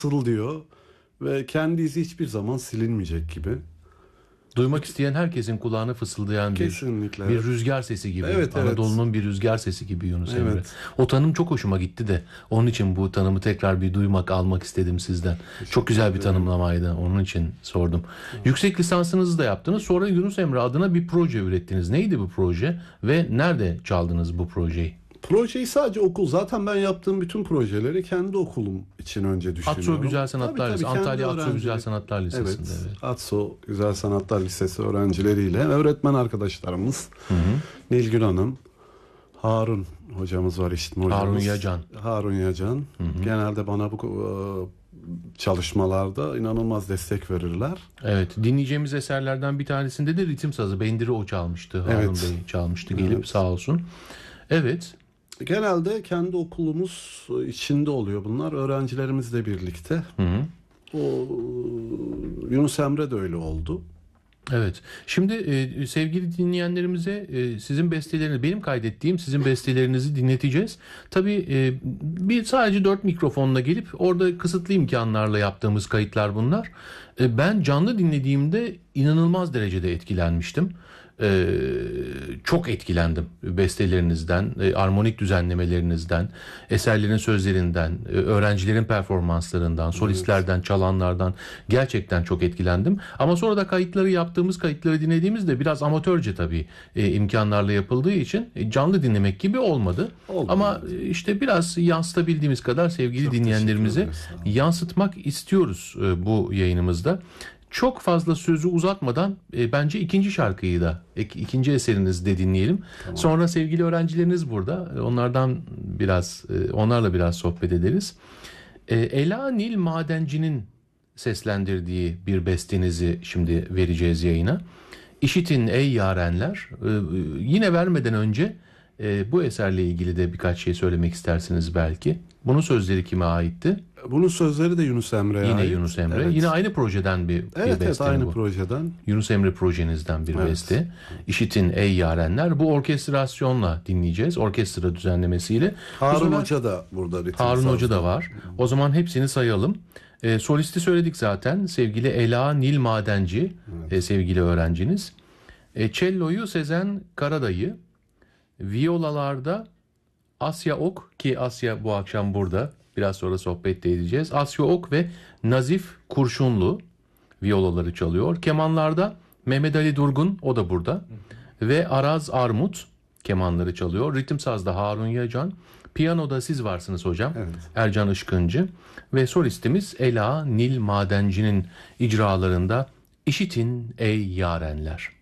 fısıldıyor ve kendi izi hiçbir zaman silinmeyecek gibi. Duymak isteyen herkesin kulağına fısıldayan Kesinlikle, bir evet. rüzgar sesi gibi. Evet, evet. Anadolu'nun bir rüzgar sesi gibi Yunus Emre. Evet. O tanım çok hoşuma gitti de onun için bu tanımı tekrar bir duymak, almak istedim sizden. Çok güzel bir tanımlamaydı. Onun için sordum. Yüksek lisansınızı da yaptınız. Sonra Yunus Emre adına bir proje ürettiniz. Neydi bu proje ve nerede çaldınız bu projeyi? Projeyi sadece okul. Zaten ben yaptığım bütün projeleri kendi okulum için önce düşünüyorum. Atso Güzel Sanatlar Lisesi. kendi Antalya Atso öğrenci- Güzel Sanatlar Lisesi'nde. Evet, Evet. Atso Güzel Sanatlar Lisesi öğrencileriyle öğretmen arkadaşlarımız, Nilgün Hanım, Harun hocamız var, işitme hocamız. Harun Yacan. Harun Yacan. Genelde bana bu çalışmalarda inanılmaz destek verirler. Evet, dinleyeceğimiz eserlerden bir tanesinde de ritim sazı Bendiri o çalmıştı. Harun Evet. Bey çalmıştı gelip, Evet. sağ olsun. Evet. Genelde kendi okulumuz içinde oluyor bunlar. Öğrencilerimizle birlikte. O Yunus Emre de öyle oldu. Evet. Şimdi sevgili dinleyenlerimize sizin bestelerinizi, benim kaydettiğim sizin bestelerinizi dinleteceğiz. Tabii bir sadece 4 mikrofonla gelip orada kısıtlı imkanlarla yaptığımız kayıtlar bunlar. Ben canlı dinlediğimde inanılmaz derecede etkilenmiştim. Çok etkilendim bestelerinizden, armonik düzenlemelerinizden, eserlerin sözlerinden, öğrencilerin performanslarından, solistlerden, çalanlardan gerçekten çok etkilendim. Ama sonra da yaptığımız kayıtları dinlediğimizde biraz amatörce tabii imkanlarla yapıldığı için canlı dinlemek gibi olmadı. Olmadı. Ama işte biraz yansıtabildiğimiz kadar sevgili Çok dinleyenlerimize teşekkür ederiz. Sağ olun. yansıtmak istiyoruz bu yayınımızda. Çok fazla sözü uzatmadan bence ikinci şarkıyı da, ikinci eserinizi de dinleyelim. Tamam. Sonra sevgili öğrencileriniz burada. Onlarla biraz sohbet ederiz. Ela Nil Madenci'nin seslendirdiği bir bestenizi şimdi vereceğiz yayına. İşitin ey yarenler. Yine vermeden önce bu eserle ilgili de birkaç şey söylemek istersiniz belki. Bunun sözleri kime aitti? Bunun sözleri de Yunus Emre'ye Yine ait. Yunus Emre. Evet. Yine aynı projeden bir Evet, beste aynı bu. projeden. Yunus Emre projenizden bir Evet. beste. İşitin ey yarenler. Bu orkestrasyonla dinleyeceğiz. Orkestra düzenlemesiyle. Bu Harun sefer Hoca da burada ritim Harun sazda. Hoca da var. O zaman hepsini sayalım. Solisti söyledik zaten. Sevgili Ela Nil Madenci, sevgili öğrenciniz. Cello'yu Sezen Karadayı. Viyolalarda Asya Ok, ki Asya bu akşam burada. Biraz sonra sohbet de edeceğiz. Asya Ok ve Nazif Kurşunlu viyolaları çalıyor. Kemanlarda Mehmet Ali Durgun, o da burada. Ve Araz Armut kemanları çalıyor. Ritim sazda Harun Yacan. Piyanoda siz varsınız hocam. Evet. Ercan Işkıncı. Ve solistimiz Ela Nil Madenci'nin icralarında İşitin ey yarenler.